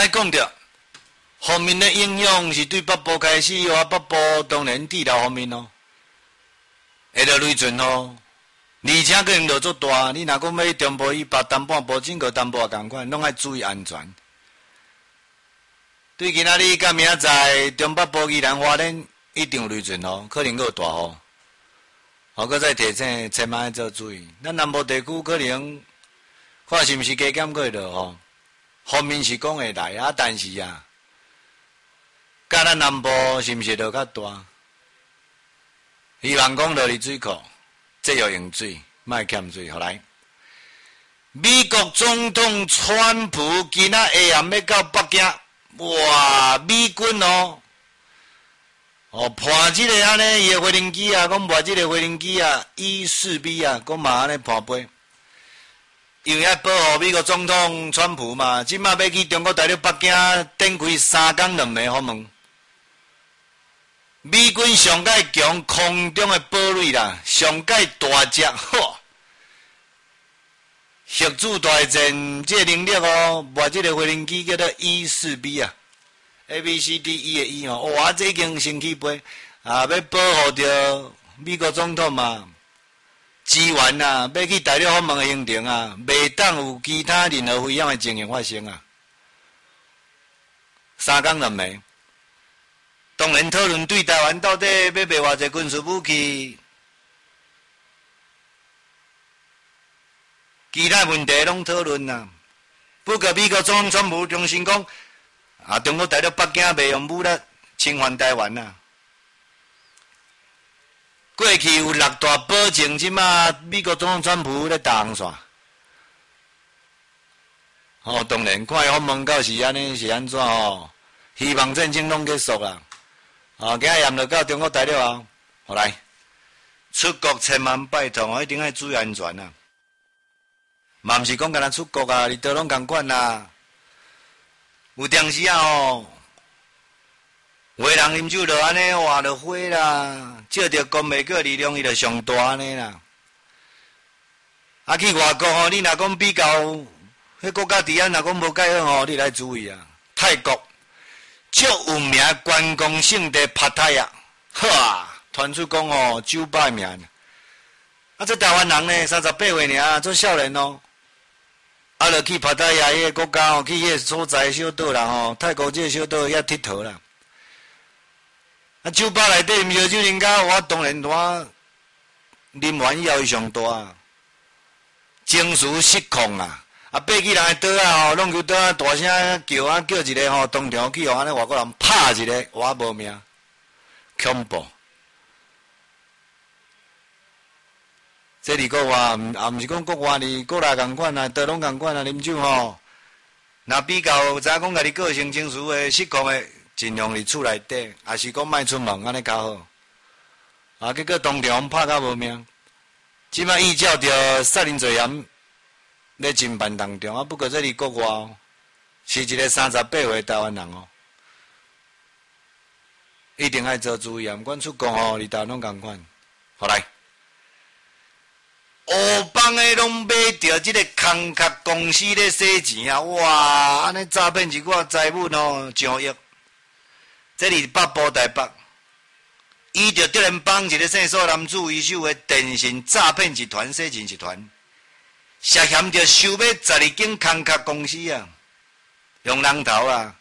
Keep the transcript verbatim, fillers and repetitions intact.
来讲着，方面的影响是对北部开始哦，北部当然地道方面咯，会着累准哦。而且可能着足大，你若讲要中部以北、东半部、整个东部也共款，拢爱注意安全。对今仔日甲明仔载，中北部宜兰花莲一定有累准哦，可能佫有大雨。好，佫再提醒，千万要做注意。咱南部地区可能看是毋是加减过落吼，方面是讲会来啊，但是啊，甲咱南部是毋是落较大？希望讲落去水库。这要用水，莫欠水。好来，美国总统川普今仔下暗要到北京，哇！美军哦，哦破这个安尼伊个飞行机啊，讲破这个飞行机啊，E 四 B 啊，讲嘛安尼破飞，因为要保护美国总统川普嘛，即马要去中国大陆北京展开三天两夜访问。美军上界强空中的堡垒啦，上界大只，吼！核子大战这个能力哦，把这个飞行机叫做 E 四 B 啊 ，A B C D E 的 E 哦，哇，这已经升起飞啊，要保护着美国总统嘛，支援啊，要去大陆访问的行程啊，袂当有其他任何危险的情形发生啊，三天两夜。当然，讨论对台湾到底要卖偌济军事武器，其他问题拢讨论啦。不过，美国总统川普重申讲，啊，中国大陆北京袂用武力侵犯台湾啦。过去有六大保证，即马美国总统川普咧打红线。哦，当然，看伊访问到是安尼是安怎哦？希望战争拢结束啦。啊！今日验落到中国大陆啊，好来出国千万拜托哦，一定要注意安全啊！嘛毋是讲干那出国啊，你倒拢共款啦。有当时啊吼，有个人啉酒就安尼活着火啦，借着公美国力量伊就上大安尼啦。啊去外国吼，你若讲比较，迄国家治安若讲无介好吼，你来注意啊，泰国。足有名观光胜地帕泰亚，好啊！传出讲哦，九百名。啊，这台湾人呢，三十八岁尔，做少年哦。啊，就去帕泰亚迄个国家哦，去迄个所在小岛啦吼，泰国这个小岛遐佚佗啦。啊，酒吧内底毋烧酒人家，我当然我啉完以后伊上大，情绪失控啊！啊，爬起人个桌啊吼，拢就桌啊大声叫啊，叫一个吼，当场去互安尼外国人拍一个，活无命，恐怖。这里国外，也毋是讲国外哩，国内共款啊，倒拢共款啊，啉酒吼。若比较知影讲家己个性情绪诶失控诶，尽量伫厝内底，也是讲莫出门安尼较好。啊，结果当场拍甲无命，即摆依照着杀人罪嫌。咧侦办当中啊，不过这里国外哦，是一个三十八岁台湾人哦，一定要做注意啊！毋管出国哦，里头拢共款。好来，乌帮的拢买着即个空壳公司咧洗钱啊！哇，安尼诈骗一寡财物哦，上亿。这里北部台北，依着德联邦一个姓苏男子为首的电信诈骗集团、洗钱集团。涉嫌着收买十二间空壳公司啊，用人头啊，